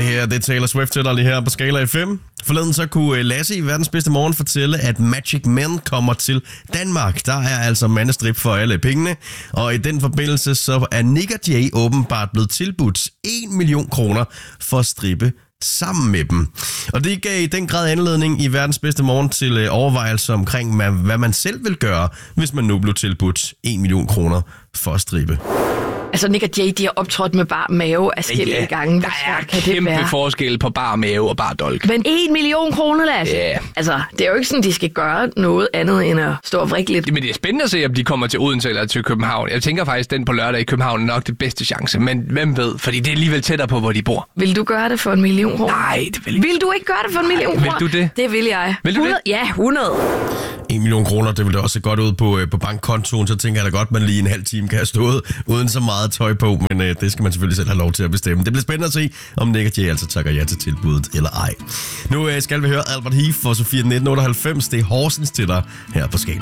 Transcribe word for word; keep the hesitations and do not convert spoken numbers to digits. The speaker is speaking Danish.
her, det er Taylor Swift til dig lige her på Skala F M. Forleden så kunne Lasse i Verdens Bedste Morgen fortælle, at Magic Men kommer til Danmark. Der er altså mandestrip for alle pengene. Og i den forbindelse så er Nick og Jay åbenbart blevet tilbudt en million kroner for at strippe sammen med dem. Og det gav i den grad anledning i Verdens Bedste Morgen til overvejelser omkring, hvad man selv vil gøre, hvis man nu blev tilbudt en million kroner for at strippe. Altså, Nick og Jay, de har optrådt med bar mave af forskellige ja, gange. Der er kan kæmpe forskel på bar mave og bar dolk. Men en million kroner, Lasse? Ja. Yeah. Altså, det er jo ikke sådan, de skal gøre noget andet end at stå og vrikke lidt. Men det er spændende at se, om de kommer til Odense eller til København. Jeg tænker faktisk, den på lørdag i København er nok det bedste chance. Men hvem ved? Fordi det er alligevel tættere på, hvor de bor. Vil du gøre det for en million kroner? Nej, det vil jeg ikke. Vil du ikke gøre det for en million kroner? Vil du det? Det vil jeg. Vil du hundrede? det? Ja, hundrede. en million kroner, det vil da også se godt ud på, på bankkontoen, så tænker jeg da godt, at man lige en halv time kan have stået uden så meget tøj på, men øh, det skal man selvfølgelig selv have lov til at bestemme. Det bliver spændende at se, om Nick og Jay altså takker ja til tilbuddet eller ej. Nu øh, skal vi høre Albert Heath for Sofia nitten otteoghalvfems. Det er Horsens til dig her på Skala.